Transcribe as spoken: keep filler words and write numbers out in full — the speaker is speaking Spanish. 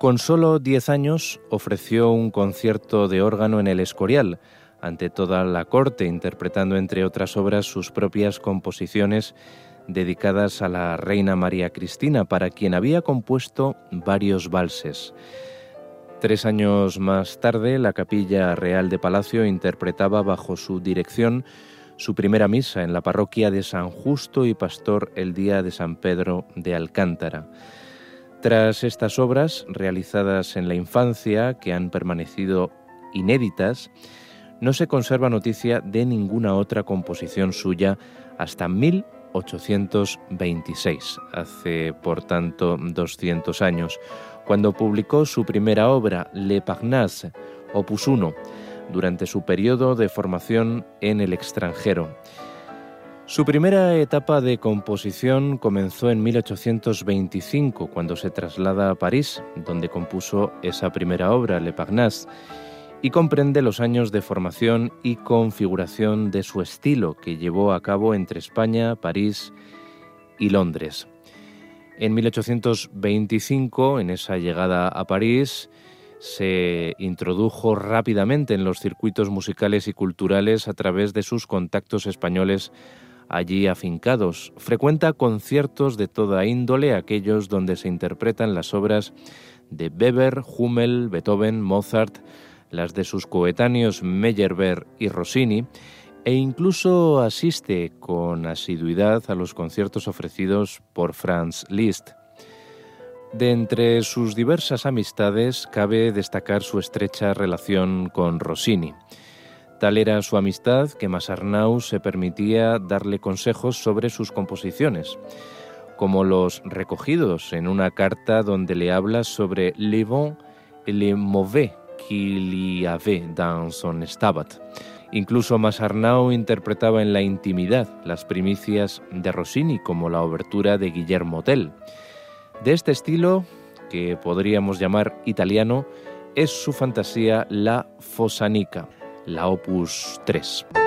Con solo diez años ofreció un concierto de órgano en el Escorial, ante toda la corte, interpretando entre otras obras sus propias composiciones dedicadas a la reina María Cristina, para quien había compuesto varios valses. Tres años más tarde, la Capilla Real de Palacio interpretaba bajo su dirección su primera misa en la parroquia de San Justo y Pastor el día de San Pedro de Alcántara. Tras estas obras, realizadas en la infancia, que han permanecido inéditas, no se conserva noticia de ninguna otra composición suya hasta mil ochocientos veintiséis, hace por tanto doscientos años, cuando publicó su primera obra, Le Parnasse, opus uno, durante su periodo de formación en el extranjero. Su primera etapa de composición comenzó en mil ochocientos veinticinco, cuando se traslada a París, donde compuso esa primera obra, Le Parnasse, y comprende los años de formación y configuración de su estilo, que llevó a cabo entre España, París y Londres. En mil ochocientos veinticinco, en esa llegada a París, se introdujo rápidamente en los circuitos musicales y culturales a través de sus contactos españoles allí afincados. Frecuenta conciertos de toda índole, aquellos donde se interpretan las obras de Weber, Hummel, Beethoven, Mozart, las de sus coetáneos Meyerbeer y Rossini, e incluso asiste con asiduidad a los conciertos ofrecidos por Franz Liszt. De entre sus diversas amistades cabe destacar su estrecha relación con Rossini. Tal era su amistad que Masarnau se permitía darle consejos sobre sus composiciones, como los recogidos en una carta donde le habla sobre les bons et les mauvais qu'il y avait dans son stabat. Incluso Masarnau interpretaba en la intimidad las primicias de Rossini, como la obertura de Guillermo Tell. De este estilo, que podríamos llamar italiano, es su fantasía La Fosanica, la opus tres.